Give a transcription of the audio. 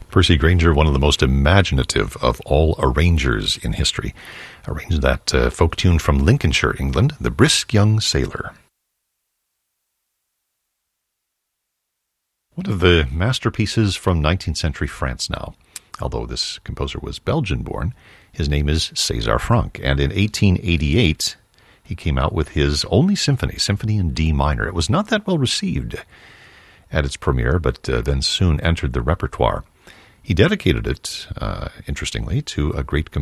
Percy Grainger, one of the most imaginative of all arrangers in history, arranged that folk tune from Lincolnshire, England, The Brisk Young Sailor. One of the masterpieces from 19th century France now. Although this composer was Belgian-born, his name is César Franck, and in 1888 he came out with his only symphony in D minor. It was not that well received at its premiere, but then soon entered the repertoire. He dedicated it, interestingly, to a great composer